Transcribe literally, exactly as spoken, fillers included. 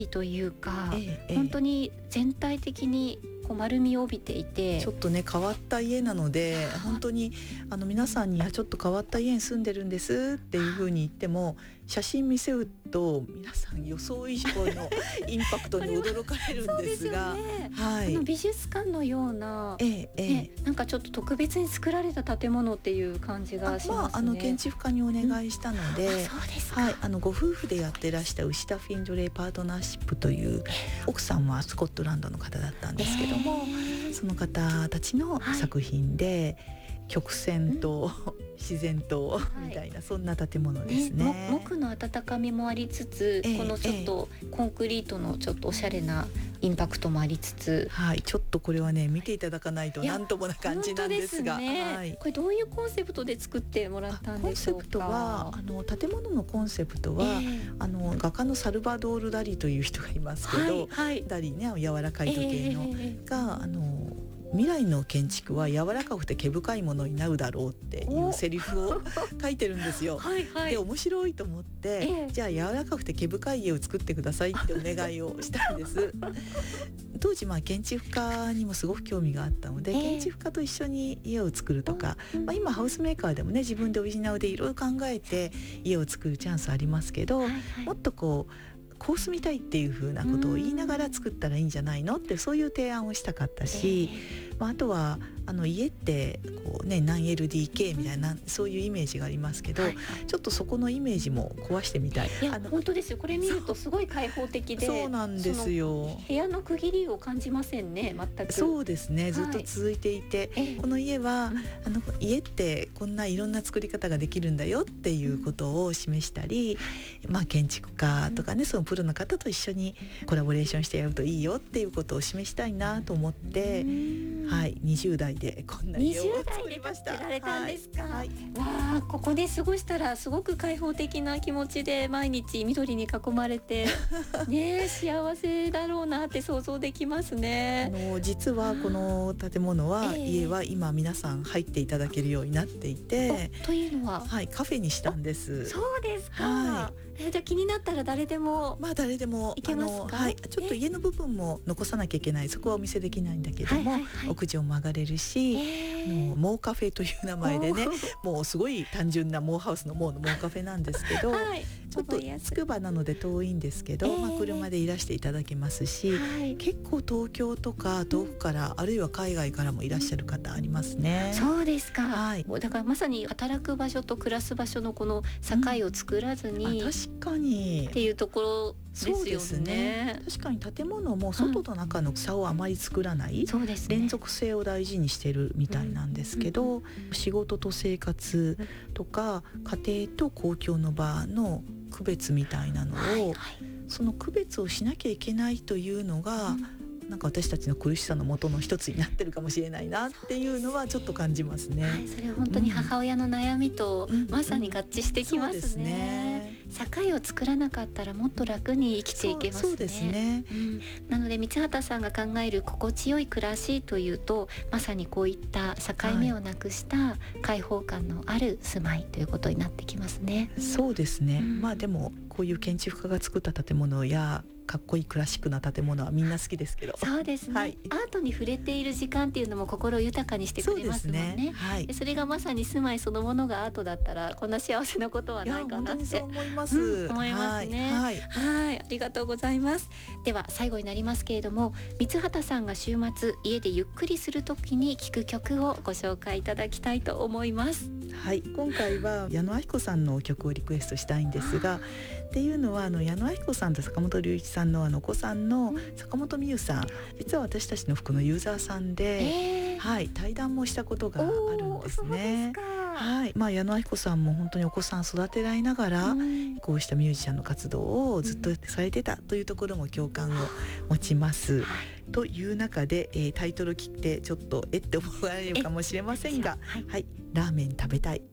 というか、 ええ、 本当に全体的にこう丸みを帯びていて、 ちょっとね変わった家なので、本当にあの皆さんにちょっと変わった家に住んでるんですっていう風に言っても、写真見せると皆さん予想以上のインパクトに驚かれるんですが、 そうですよね、 はい、 あの美術館のような、 ええええね、なんかちょっと特別に作られた建物っていう感じがしますね。 あ、まあ、あの建築家にお願いしたので、 うん、あ、そうですか。 はい、あのご夫婦でやってらした牛田フィンドレイパートナーシップという奥さんはスコットランドの方だったんですけども、 えー、 その方たちの作品で、はい、曲線と、うん、自然と、はい、みたいなそんな建物ですね。 ね、木の温かみもありつつ、えー、このちょっとコンクリートのちょっとおしゃれなインパクトもありつつ、 はい、ちょっとこれはね見ていただかないとなんともな感じなんですが、 本当ですね、 はい、 これどういうコンセプトで作ってもらったんでしょうか。 コンセプトはあの建物のコンセプトは、えー、あの画家のサルバドール・ダリという人がいますけど、はいはい、ダリね、柔らかい時計の、えー、があの未来の建築は柔らかくて毛深いものになるだろうっていうセリフを書いてるんですよ。はい、はい、で面白いと思って、えー、じゃあ柔らかくて毛深い家を作ってくださいってお願いをしたんです当時まあ建築家にもすごく興味があったので、えー、建築家と一緒に家を作るとか、まあ、今ハウスメーカーでもね自分でオリジナルでいろいろ考えて家を作るチャンスありますけど、はい、はい、もっとこうこう住みたいっていう風なことを言いながら作ったらいいんじゃないのってそういう提案をしたかったし、えーまあ、あとはあの家ってこう、ね、何 エルディーケー みたいなそういうイメージがありますけど、はいはい、ちょっとそこのイメージも壊してみたい。 いやあの本当ですよ。これ見るとすごい開放的で、 そうなんですよ。 部屋の区切りを感じませんね、全く。 そうですね、ずっと続いていて、はい、この家は、うん、あの家ってこんないろんな作り方ができるんだよっていうことを示したり、うん、まあ、建築家とかね、そのプロの方と一緒にコラボレーションしてやるといいよっていうことを示したいなと思って、はい、にじゅう代でこんな家を作りました。 にじゅう代で建てられたんですか。 はいはい、 わあ、ここで過ごしたらすごく開放的な気持ちで毎日緑に囲まれてね、幸せだろうなって想像できますね。 あの実はこの建物は、えー、家は今皆さん入っていただけるようになっていて、 というのは、 はい、カフェにしたんです。 そうですか、 はい、 えー、じゃあ気になったら誰でもまあ誰でも行けますか。 あの、はい、ちょっと家の部分も残さなきゃいけない、そこはお見せできないんだけども、はいはいはい、屋上も上がれるし、えー、もうモーカフェという名前でね、もうすごい単純なモーハウスのモーのモーカフェなんですけど、はい、ちょっとつくばなので遠いんですけど、えーまあ、車でいらしていただけますし、はい、結構東京とか遠くから、あるいは海外からもいらっしゃる方ありますね。 そうですか、 はい、 もうだからまさに働く場所と暮らす場所のこの境を作らずに、 うん、確かにっていうところですよね。 そうですね、確かに建物も外と中の差をあまり作らない、うん、連続性を大事にしてるみたいなんですけど、うんうん、仕事と生活とか家庭と公共の場の区別みたいなのを、はいはい、その区別をしなきゃいけないというのが、うん、なんか私たちの苦しさの元の一つになってるかもしれないなっていうのはちょっと感じますね。 はい、それは本当に母親の悩みとまさに合致してきますね。 そうですね、 境を作らなかったらもっと楽に生きていけますね。 そう、そうですね、 うん、なので三畑さんが考える心地よい暮らしというと、まさにこういった境目をなくした開放感のある住まいということになってきますね。 そうですね、うん、まあでもこういう建築家が作った建物やかっこいいクラシックな建物はみんな好きですけど、 そうですね、はい、アートに触れている時間っていうのも心を豊かにしてくれますもんね。そうですね、はい、でそれがまさに住まいそのものがアートだったらこんな幸せなことはないかなって、 いや本当にそう思います、 うん、思いますね。 はい、 はいはい、ありがとうございます。では最後になりますけれども、三畑さんが週末家でゆっくりするときに聴く曲をご紹介いただきたいと思います。 はい、今回は矢野顕子さんの曲をリクエストしたいんですが、っていうのはあの矢野顕子さんと坂本龍一さんのあのお子さんの坂本美優さん、実は私たちの服のユーザーさんで、えーはい、対談もしたことがあるんですね。はい、まあ、矢野顕子さんも本当にお子さん育てられながら、うん、こうしたミュージシャンの活動をずっとされてたというところも共感を持ちます、はい、という中で、えー、タイトル切ってちょっとえって思われるかもしれませんが、はいはい、ラーメン食べたい